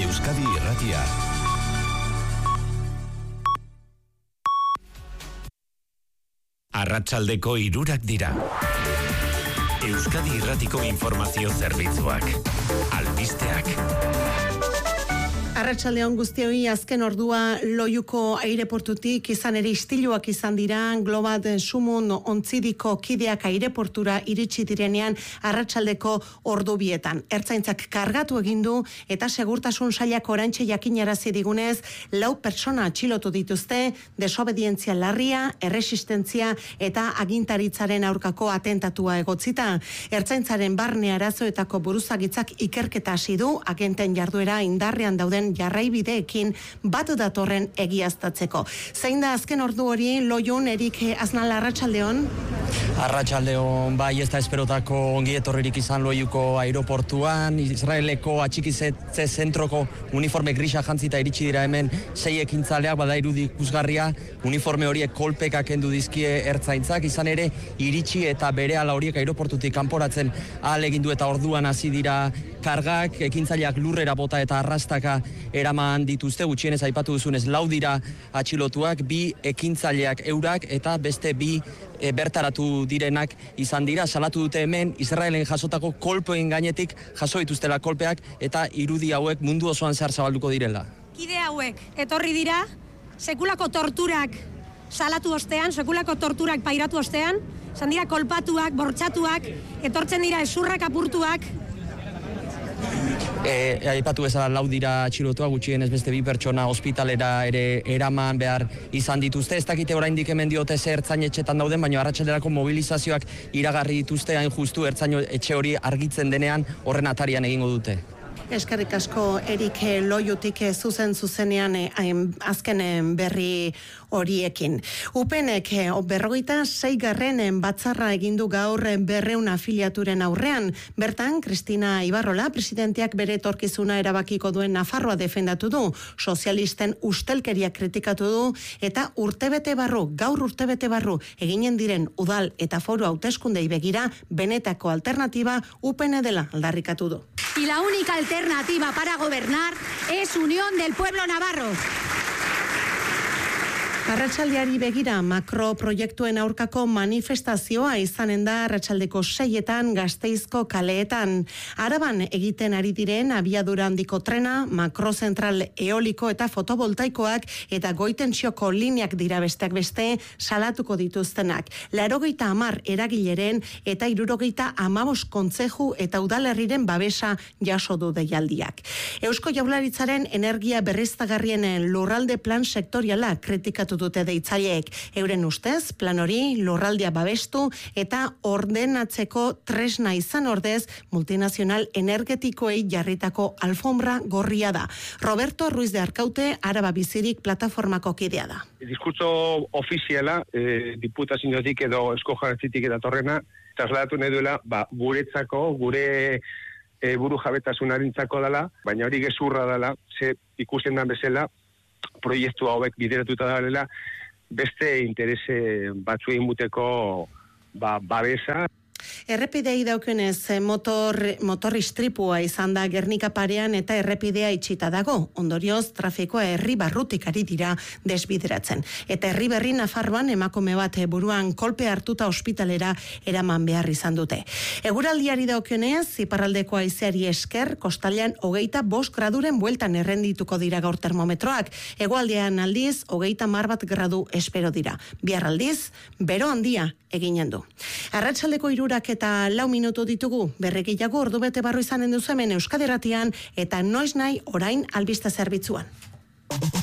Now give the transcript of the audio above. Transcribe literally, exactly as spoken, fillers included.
Euskadi Irratia. Arratsaldeko hirurak dira. Euskadi Irratiko informazio zerbitzuak. Albisteak. Arratsaldeon guztioi, azken ordua Loiuko aireportutik izan ere istiluak izan dira. Global Sumun ontzidiko kideak aireportura iritsi direnean arratsaldeko ordu bietan. Ertzaintzak kargatu egin du eta segurtasun sailak oraintxe jakinarazi digunez, lau pertsona atxilotu dituzte, desobedientzia larria, erresistentzia eta agintaritzaren aurkako atentatua egotzita. Ertzaintzaren barne arazoetako buruzagitzak ikerketa hasi du, agenten jarduera indarrean dauden jarraibideekin bat datorren egiaztatzeko. Zein da azken ordu hori, Loiun, Erik Aznal, arratsaldeon? Arratsaldeon, bai, ez da esperotako ongi etorririk izan Loiuko aireportuan. Israeleko atxikizetze zentroko uniforme grisa jantzita iritsi dira hemen sei ekintzaleak, bada irudi ikusgarria, uniforme horiek kolpeka kendu dizkie ertzaintzak, izan ere iritsi eta berehala horiek aireportutik kanporatzen ahal egin du eta orduan hasi dira kargak, ekintzaileak lurrera bota eta arrastaka eraman dituzte, gutxienez aipatu duzunez lau dira atxilotuak, bi ekintzaileak eurak eta beste bi e, bertaratu direnak izan dira. Salatu dute hemen Israelen jasotako kolpeen gainetik jaso dituztela kolpeak eta irudi hauek mundu osoan zehar zabalduko direla. Kide hauek etorri dira, sekulako torturak salatu ostean, sekulako torturak pairatu ostean, izan dira kolpatuak, bortxatuak, etortzen dira esurrak apurtuak. E, aipatu bezala lau dira atxilotua, gutxienez beste bi pertsona ospitalera ere eraman behar izan dituzte. Ez dakite oraindik hemen diote ze ertzainetxetan dauden, baina arratsalderako mobilizazioak iragarri dituzte, hain justu ertzainetxe hori argitzen denean horren atarian egingo dute. Eskerrik asko Erik Loiutik zuzen zuzenean azken berri horiekin. Upenek berrogeita seigarren batzarra egindu gaur berreun afiliaturen aurrean. Bertan, Kristina Ibarrola, presidenteak bere etorkizuna erabakiko duen Nafarroa defendatu du, sozialisten ustelkeria kritikatu du eta urtebete barru, gaur urtebete barru eginen diren udal eta foru hauteskundei begira benetako alternatiba U P N dela aldarrikatu du. Y la única alternativa para gobernar es Unión del Pueblo Navarro. Arratsaldeari begira, makroproiektuen aurkako manifestazioa izanen da arratsaldeko seietan Gasteizko kaleetan. Araban egiten ari diren abiadura handiko trena, makrozentral eoliko eta fotovoltaikoak eta goitentsioko lineak dira besteak beste salatuko dituztenak. Laurogeita hamar eragileren eta hirurogeita hamabost kontzeju eta udalerriren babesa jaso du deialdiak. Eusko Jaurlaritzaren energia berriztagarrien lurralde plan sektoriala kritikatu dute deitzaileek. Euren ustez, plan hori lurraldea babestu eta ordenatzeko tresna izan ordez multinazional energetikoei jarritako alfombra gorria da. Roberto Ruiz de Arkaute, Araba Bizirik plataformako kidea da. Diskurtso ofiziala, eh, diputaziotik edo Eusko Jaurlaritzatik datorrena, trasladatu nahi duela, ba, guretzako, gure e, buru jabetasunarentzako dela, baina hori gezurra dela, ze ikusten den bezala, proiektu hauek bideratuta dalela, beste interese batzuei muteko ba, babesa. Errepidei daukenez motor, motor istripua izan da Gernika parean eta errepidea itxita dago. Ondorioz, trafikoa herri barrutik ari dira desbideratzen. Eta herri berri Nafarroan emakume bat buruan kolpe hartuta ospitalera eraman behar izan dute. Eguraldiari daukenez, iparraldeko haizeari esker, kostaldean hogeita bost graduren bueltan errendituko dira gaur termometroak. Hegoaldean aldiz, hogeita mar bat gradu espero dira. Bihar aldiz, bero handia eginen du. Arratsaldeko hirurak eta lau minutu ditugu, berregiago ordu bete barru izanen duzu hemen Euskadi Irratian eta noiz nahi orain albiste zerbitzuan.